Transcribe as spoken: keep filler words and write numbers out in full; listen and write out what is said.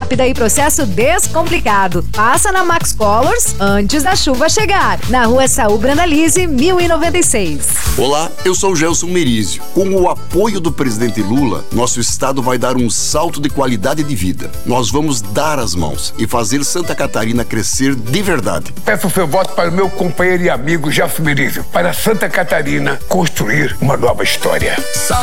rápida e processo descomplicado. Passa na Max Colors antes da chuva chegar. Na rua Saul Brandalize, mil e noventa e seis. Olá, eu sou o Gelson Merizio. Com o apoio do presidente Lula, nosso estado vai dar um salto de qualidade de vida. Nós vamos dar as mãos e fazer Santa Catarina crescer de verdade. Peço o seu voto para o meu companheiro e amigo Gelson Merizio, para Santa Catarina construir uma nova história.